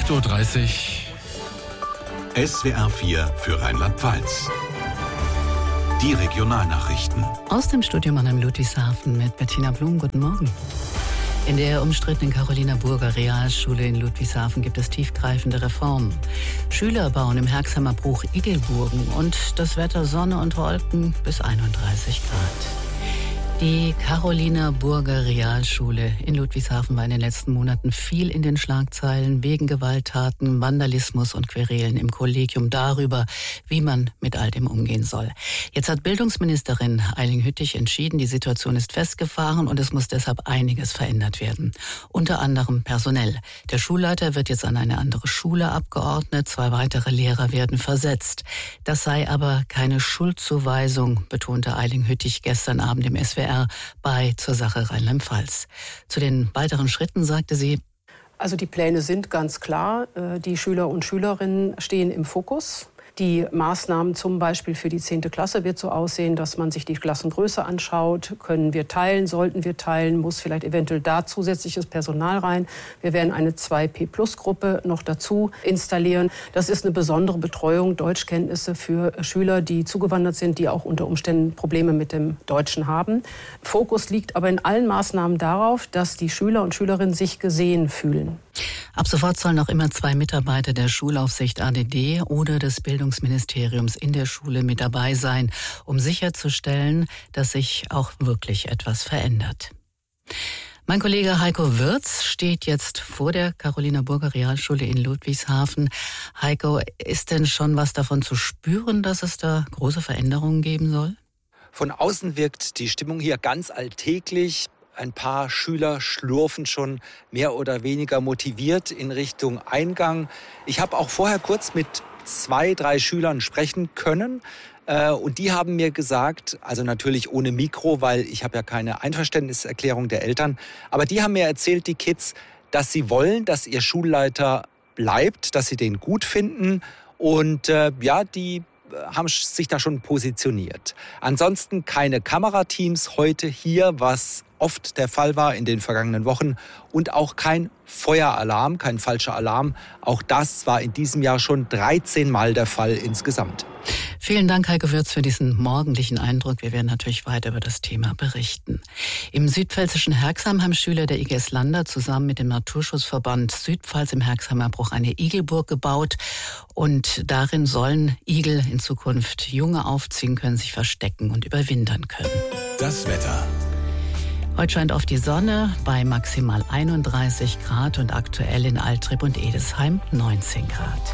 8.30 Uhr. SWR 4 für Rheinland-Pfalz. Die Regionalnachrichten. Aus dem Studio Mannheim-Ludwigshafen mit Bettina Blum. Guten Morgen. In der umstrittenen Carolina-Burger Realschule in Ludwigshafen gibt es tiefgreifende Reformen. Schüler bauen im Herxheimer Bruch Igelburgen und das Wetter Sonne und Wolken bis 31 Grad. Die Carolina-Burger Realschule in Ludwigshafen war in den letzten Monaten viel in den Schlagzeilen wegen Gewalttaten, Vandalismus und Querelen im Kollegium darüber, wie man mit all dem umgehen soll. Jetzt hat Bildungsministerin Eiling Hüttich entschieden, die Situation ist festgefahren und es muss deshalb einiges verändert werden. Unter anderem personell. Der Schulleiter wird jetzt an eine andere Schule abgeordnet, 2 weitere Lehrer werden versetzt. Das sei aber keine Schuldzuweisung, betonte Eiling Hüttich gestern Abend im SWR bei Zur Sache Rheinland-Pfalz. Zu den weiteren Schritten sagte sie: Also die Pläne sind ganz klar. Die Schüler und Schülerinnen stehen im Fokus. Die Maßnahmen zum Beispiel für die 10. Klasse wird so aussehen, dass man sich die Klassengröße anschaut. Können wir teilen, sollten wir teilen, muss vielleicht eventuell da zusätzliches Personal rein. Wir werden eine 2P-Plus-Gruppe noch dazu installieren. Das ist eine besondere Betreuung, Deutschkenntnisse für Schüler, die zugewandert sind, die auch unter Umständen Probleme mit dem Deutschen haben. Fokus liegt aber in allen Maßnahmen darauf, dass die Schüler und Schülerinnen sich gesehen fühlen. Ab sofort sollen auch immer 2 Mitarbeiter der Schulaufsicht ADD oder des Bildungsministeriums in der Schule mit dabei sein, um sicherzustellen, dass sich auch wirklich etwas verändert. Mein Kollege Heiko Wirz steht jetzt vor der Carolina-Burger Realschule in Ludwigshafen. Heiko, ist denn schon was davon zu spüren, dass es da große Veränderungen geben soll? Von außen wirkt die Stimmung hier ganz alltäglich. Ein paar Schüler schlurfen schon mehr oder weniger motiviert in Richtung Eingang. Ich habe auch vorher kurz mit 2, 3 Schülern sprechen können. Und die haben mir gesagt, also natürlich ohne Mikro, weil ich habe ja keine Einverständniserklärung der Eltern, aber die haben mir erzählt, die Kids, dass sie wollen, dass ihr Schulleiter bleibt, dass sie den gut finden. Und die haben sich da schon positioniert. Ansonsten keine Kamerateams heute hier, was oft der Fall war in den vergangenen Wochen. Und auch kein Feueralarm, kein falscher Alarm. Auch das war in diesem Jahr schon 13 Mal der Fall insgesamt. Vielen Dank, Heiko Wirz, für diesen morgendlichen Eindruck. Wir werden natürlich weiter über das Thema berichten. Im südpfälzischen Herxheim haben Schüler der IGS Landa zusammen mit dem Naturschutzverband Südpfalz im Herxheimer Bruch eine Igelburg gebaut. Und darin sollen Igel in Zukunft Junge aufziehen können, sich verstecken und überwintern können. Das Wetter. Heute scheint oft die Sonne bei maximal 31 Grad und aktuell in Altrib und Edesheim 19 Grad.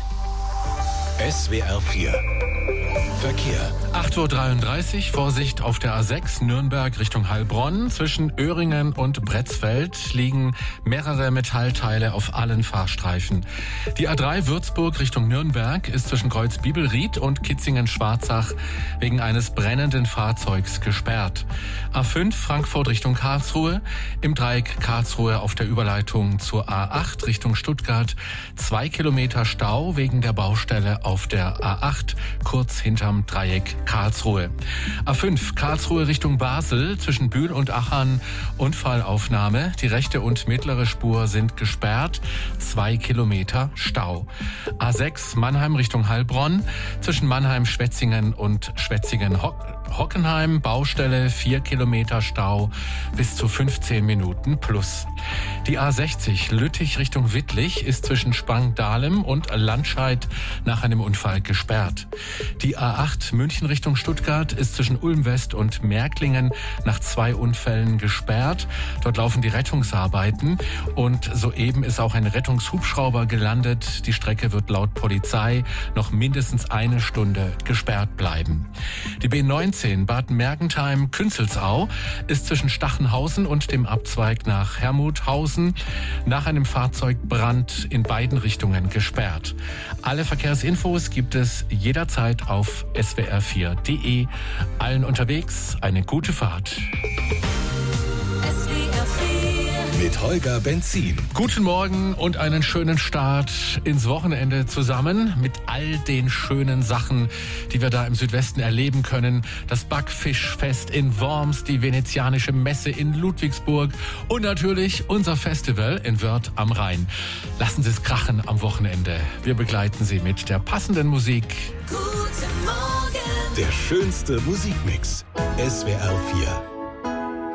SWR 4 Verkehr. 8.33 Uhr, Vorsicht auf der A6 Nürnberg Richtung Heilbronn. Zwischen Öhringen und Bretzfeld liegen mehrere Metallteile auf allen Fahrstreifen. Die A3 Würzburg Richtung Nürnberg ist zwischen Kreuz Bibelried und Kitzingen-Schwarzach wegen eines brennenden Fahrzeugs gesperrt. A5 Frankfurt Richtung Karlsruhe, im Dreieck Karlsruhe auf der Überleitung zur A8 Richtung Stuttgart 2 Kilometer Stau wegen der Baustelle auf der A8, kurz hinterm Dreieck Karlsruhe. A5 Karlsruhe Richtung Basel, zwischen Bühl und Achern Unfallaufnahme. Die rechte und mittlere Spur sind gesperrt, 2 Kilometer Stau. A6 Mannheim Richtung Heilbronn, zwischen Mannheim-Schwetzingen und Schwetzingen-Hockenheim, Baustelle 4 Kilometer Stau, bis zu 15 Minuten plus. Die A60 Lüttich Richtung Wittlich ist zwischen Spangdahlem und Landscheid nach einem Unfall gesperrt. Die A8 München Richtung Stuttgart ist zwischen Ulm West und Märklingen nach 2 Unfällen gesperrt. Dort laufen die Rettungsarbeiten und soeben ist auch ein Rettungshubschrauber gelandet. Die Strecke wird laut Polizei noch mindestens 1 Stunde gesperrt bleiben. Die B19 Bad Mergentheim-Künzelsau ist zwischen Stachenhausen und dem Abzweig nach Hermuthausen nach einem Fahrzeugbrand in beiden Richtungen gesperrt. Alle Verkehrsinfos gibt es jederzeit auf swr4.de. Allen unterwegs eine gute Fahrt. SWR 4 Mit Holger Benzin. Guten Morgen und einen schönen Start ins Wochenende zusammen mit all den schönen Sachen, die wir da im Südwesten erleben können. Das Backfischfest in Worms, die venezianische Messe in Ludwigsburg und natürlich unser Festival in Wörth am Rhein. Lassen Sie es krachen am Wochenende. Wir begleiten Sie mit der passenden Musik. Guten Morgen. Der schönste Musikmix. SWR 4.